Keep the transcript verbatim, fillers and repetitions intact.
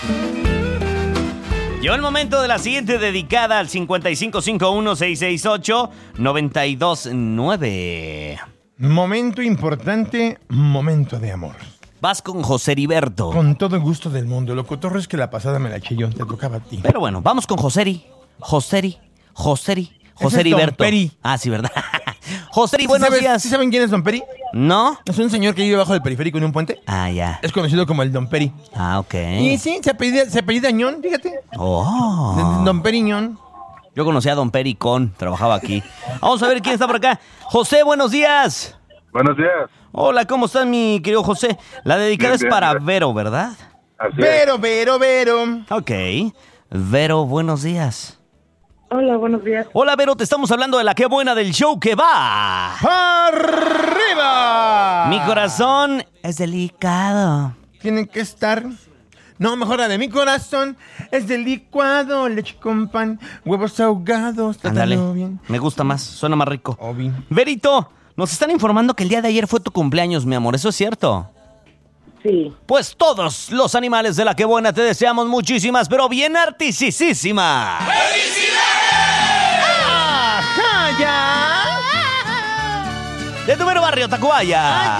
Llegó el momento de la siguiente dedicada al cincuenta y cinco cincuenta y uno, seiscientos sesenta y ocho, noventa y dos nueve. Momento importante, momento de amor. Vas con José Heriberto. Con todo el gusto del mundo. Lo cotorro es que la pasada me la eché yo, te tocaba a ti. Pero bueno, vamos con Joseri. Joseri. Joseri. José Ese es Don Heriberto. Peri. Ah, sí, ¿verdad? Joseri, buenos ¿Sí sabes- días. ¿Sí saben quién es Don Peri? ¿No? Es un señor que vive bajo del periférico en un puente. Ah, ya. Es conocido como el Don Peri. Ah, ok. Y sí, se apellida, se apellida Ñón, fíjate. Oh. Don Peri Ñón. Yo conocí a Don Peri con, trabajaba aquí. Vamos a ver quién está por acá. José, buenos días. Buenos días. Hola, ¿cómo estás, mi querido José? La dedicada Bien, es bien, para gracias. Vero, ¿verdad? Así Vero, Vero, Vero. Ok. Vero, buenos días. Hola, buenos días. Hola, Vero, te estamos hablando de la qué buena del show que va. ¡Arriba! Mi corazón es delicado. Tienen que estar... No, mejor la de mi corazón es de licuado, leche con pan, huevos ahogados, Ándale, trátalo bien. me gusta más, suena más rico. Obi. Verito, nos están informando que el día de ayer fue tu cumpleaños, mi amor, ¿eso es cierto? Sí. Pues todos los animales de la que buena te deseamos muchísimas, pero bien artisísimas. ¡Ajá, ya! De tu mero barrio, Tacubaya.